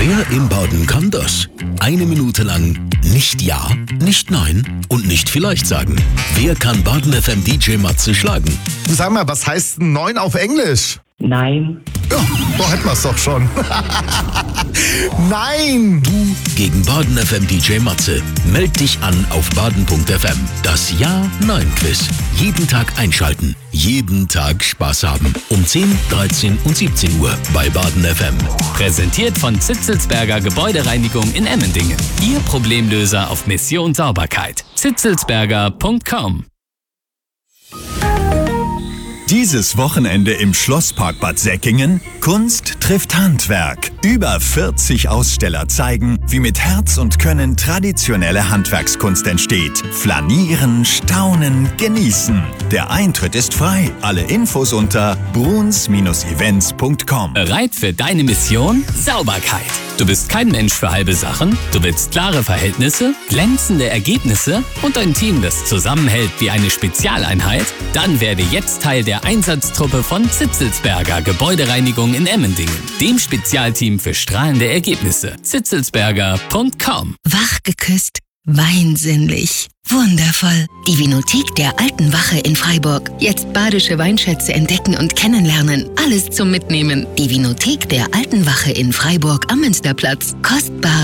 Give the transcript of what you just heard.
Wer im Baden kann das? 1 Minute lang nicht Ja, nicht Nein und nicht vielleicht sagen. Wer kann Baden FM DJ Matze schlagen? Sag mal, was heißt 9 auf Englisch? Nein. Ja, da hätten wir es doch schon. Nein! Du gegen Baden FM DJ Matze. Meld dich an auf baden.fm. Das Ja-Nein-Quiz. Jeden Tag einschalten. Jeden Tag Spaß haben. Um 10, 13 und 17 Uhr bei Baden FM. Präsentiert von Zitzelsberger Gebäudereinigung in Emmendingen. Ihr Problemlöser auf Mission Sauberkeit. zitzelsberger.com. Dieses Wochenende im Schlosspark Bad Säckingen Kunst trifft Handwerk. Über 40 Aussteller zeigen, wie mit Herz und Können traditionelle Handwerkskunst entsteht. Flanieren, staunen, genießen. Der Eintritt ist frei. Alle Infos unter bruns-events.com. Bereit für deine Mission? Sauberkeit. Du bist kein Mensch für halbe Sachen. Du willst klare Verhältnisse, glänzende Ergebnisse und ein Team, das zusammenhält wie eine Spezialeinheit? Dann werde jetzt Teil der Einsatztruppe von Zitzelsberger Gebäudereinigung in Emmendingen, dem Spezialteam für strahlende Ergebnisse. zitzelsberger.com. Wach geküsst, weinsinnlich, wundervoll. Die Vinothek der Alten Wache in Freiburg. Jetzt badische Weinschätze entdecken und kennenlernen. Alles zum Mitnehmen. Die Vinothek der Alten Wache in Freiburg am Münsterplatz. Kostbar